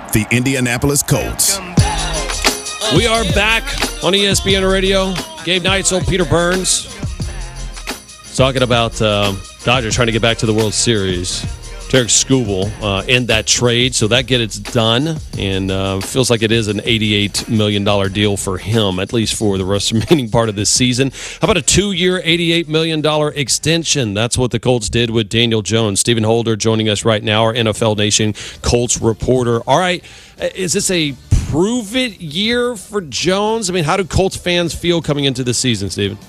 the Indianapolis Colts. We are back on ESPN Radio. Gabe Neitzel, Peter Burns, talking about Dodgers trying to get back to the World Series. Tarek Skubal in that trade, so that gets done, and feels like it is an $88 million deal for him, at least for the remaining part of this season. How about a 2-year, $88 million extension? That's what the Colts did with Daniel Jones. Stephen Holder joining us right now, our NFL Nation Colts reporter. All right, is this a prove-it year for Jones? I mean, how do Colts fans feel coming into this season, Stephen?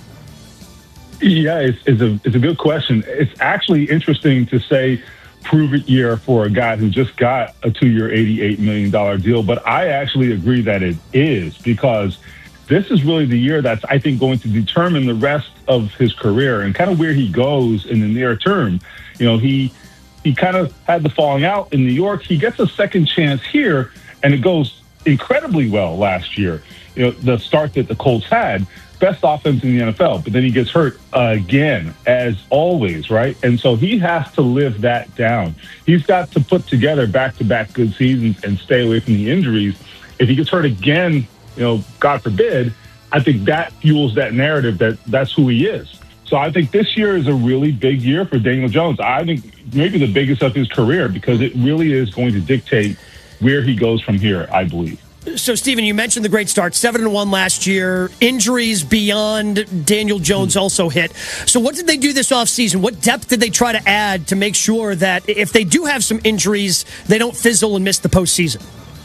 Yeah, it's a good question. It's actually interesting to say prove-it year for a guy who just got a 2-year, $88 million deal. But I actually agree that it is, because this is really the year that's, I think, going to determine the rest of his career and kind of where he goes in the near term. You know, he kind of had the falling out in New York. He gets a second chance here, and it goes incredibly well last year. You know, the start that the Colts had, best offense in the NFL, but then he gets hurt again, as always, right? And so he has to live that down. He's got to put together back-to-back good seasons and stay away from the injuries. If he gets hurt again, you know, God forbid, I think that fuels that narrative that that's who he is. So I think this year is a really big year for Daniel Jones. I think maybe the biggest of his career, because it really is going to dictate where he goes from here, I believe. So, Stephen, you mentioned the great start, 7-1 last year. Injuries beyond Daniel Jones also hit. So what did they do this offseason? What depth did they try to add to make sure that if they do have some injuries, they don't fizzle and miss the postseason?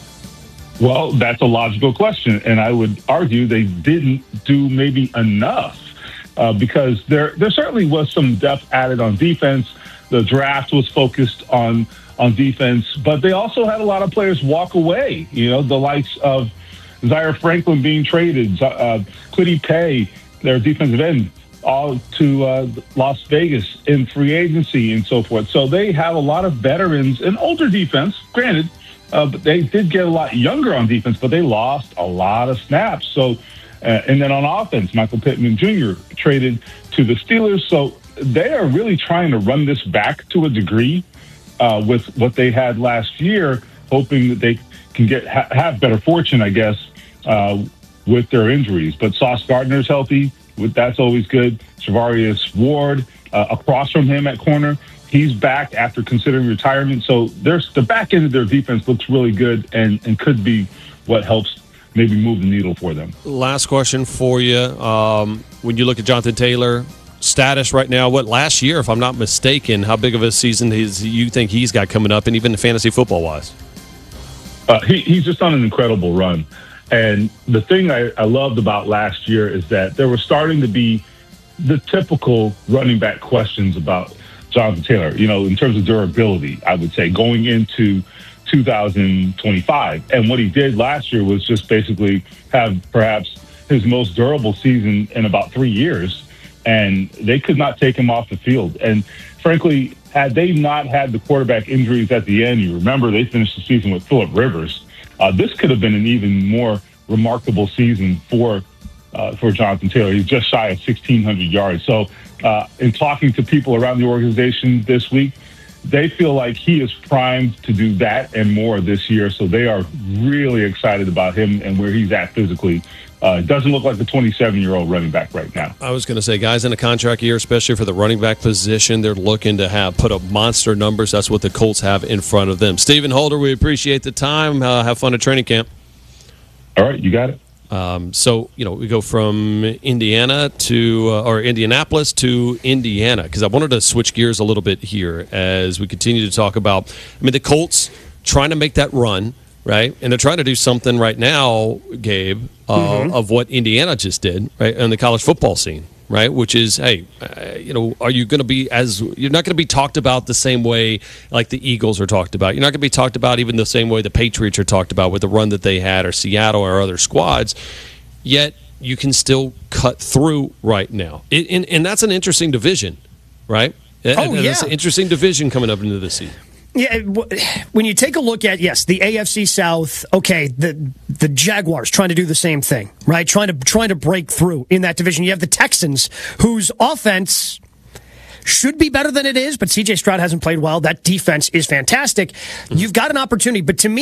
Well, that's a logical question, and I would argue they didn't do maybe enough because there certainly was some depth added on defense. The draft was focused on defense, but they also had a lot of players walk away. You know, the likes of Zaire Franklin being traded, Kwity Paye, their defensive end, all to Las Vegas in free agency and so forth. So they have a lot of veterans and older defense, granted, but they did get a lot younger on defense, but they lost a lot of snaps. So, and then on offense, Michael Pittman Jr. traded to the Steelers. So they are really trying to run this back to a degree with what they had last year, hoping that they can have better fortune, I guess, with their injuries. But Sauce Gardner's healthy. That's always good. Charvarius Ward across from him at corner. He's back after considering retirement. So the back end of their defense looks really good and could be what helps maybe move the needle for them. Last question for you. When you look at Jonathan Taylor, status right now, last year, if I'm not mistaken, how big of a season you think he's got coming up, and even fantasy football-wise? He's just on an incredible run. And the thing I loved about last year is that there were starting to be the typical running back questions about Jonathan Taylor, you know, in terms of durability, I would say, going into 2025. And what he did last year was just basically have perhaps his most durable season in about 3 years. And they could not take him off the field. And frankly, had they not had the quarterback injuries at the end, you remember they finished the season with Phillip Rivers. This could have been an even more remarkable season for Jonathan Taylor. He's just shy of 1,600 yards. So in talking to people around the organization this week, they feel like he is primed to do that and more this year. So they are really excited about him and where he's at physically. It doesn't look like the 27-year-old running back right now. I was going to say, guys in a contract year, especially for the running back position, they're looking to put up monster numbers. That's what the Colts have in front of them. Stephen Holder, we appreciate the time. Have fun at training camp. All right, you got it. So, you know, we go from Indiana or Indianapolis to Indiana, because I wanted to switch gears a little bit here as we continue to talk about, the Colts trying to make that run, right? And they're trying to do something right now, Gabe, of what Indiana just did, right, on the college football scene, right? Which is, hey, are you going to be you're not going to be talked about the same way like the Eagles are talked about. You're not going to be talked about even the same way the Patriots are talked about with the run that they had, or Seattle or other squads. Yet you can still cut through right now. And that's an interesting division, right? That's an interesting division coming up into this season. Yeah, when you take a look at, the AFC South, okay, the Jaguars trying to do the same thing, right? Trying to break through in that division. You have the Texans, whose offense should be better than it is, but C.J. Stroud hasn't played well. That defense is fantastic. You've got an opportunity, but to me,